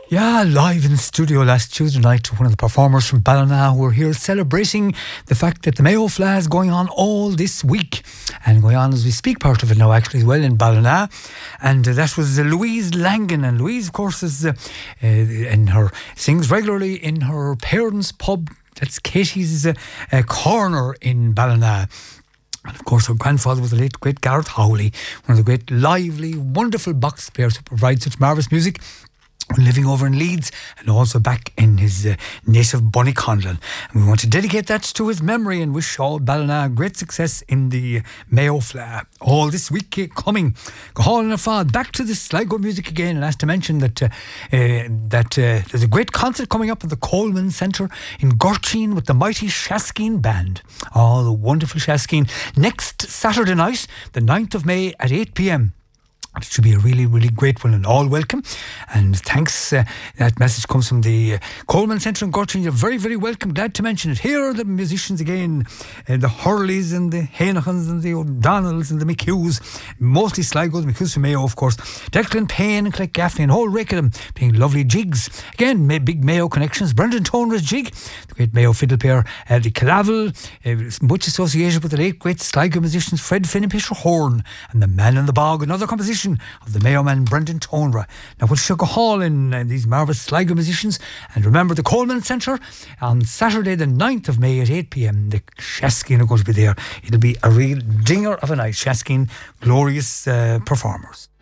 Yeah, live in studio last Tuesday night, one of the performers from Ballina who were here celebrating the fact that the Mayo Fleadh is going on all this week and going on as we speak, part of it now actually as well in Ballina. And that was Louise Langan, and Louise of course is sings regularly in her parents' pub, that's Katie's Corner in Ballina. And of course her grandfather was the late great Gareth Howley, one of the great lively wonderful box players who provide such marvellous music, living over in Leeds and also back in his native Bonnyconlon. And we want to dedicate that to his memory and wish all Ballina great success in the Mayo Fleadh all this week coming. Go hall and fad back to the Sligo music again, and as to mention that there's a great concert coming up at the Coleman Centre in Gorcheen with the mighty Shaskeen Band. Oh, the wonderful Shaskeen. Next Saturday night, the 9th of May at 8 p.m. It should be a really, really great one, and all welcome. And thanks, that message comes from the Coleman Centre in Gortin. You're very, very welcome. Glad to mention it. Here are the musicians again, the Hurleys and the Hanachans and the O'Donnells and the McHughes, mostly Sligo, the McHughes from Mayo, of course. Declan Payne and Clegg Gaffney and whole rake of them playing lovely jigs. Again, big Mayo connections. Brendan Toner's jig, the great Mayo fiddle player, the Calavel, much associated with the late great Sligo musicians Fred Finn and Peter Horn, and the Man in the Bog, another composition of the Mayo man Brendan Tonra. Now we'll show a hall in these marvellous Sligo musicians, and remember the Coleman Centre on Saturday the 9th of May at 8 p.m. the Shaskeen are going to be there. It'll be a real dinger of a night. Shaskeen, glorious performers.